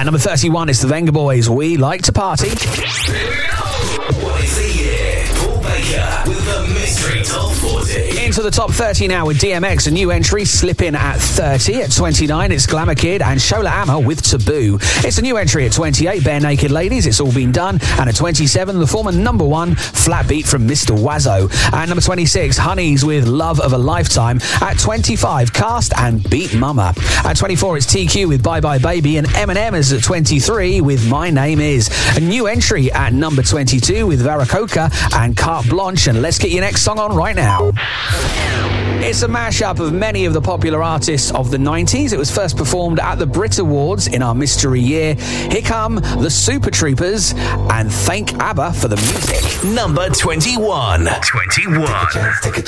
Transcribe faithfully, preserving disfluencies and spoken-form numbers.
At number thirty-one, it's the Venga Boys. We Like to Party. What is the year? Paul Baker with the Mystery Top forty. Into the top thirty now with D M X, a new entry, slipping at thirty. At twenty-nine, it's Glamour Kid and Shola Amma with Taboo. It's a new entry at twenty-eight, Bare Naked Ladies, It's All Been Done. And at twenty-seven, the former number one, Flat Beat from Mister Wazzo. At number twenty-six, Honeys with Love of a Lifetime. At twenty-five, Cast and Beat Mama. At twenty-four, it's T Q with Bye Bye Baby, and Eminem is at twenty-three with My Name Is. A new entry at number twenty-two with Varacoca and Carte Blanche, and let's get your next song on right now. It's a mashup of many of the popular artists of the nineties. It was first performed at the Brit Awards in our mystery year. Here come the Super Troopers, and thank ABBA for the music. Number twenty-one. twenty-one.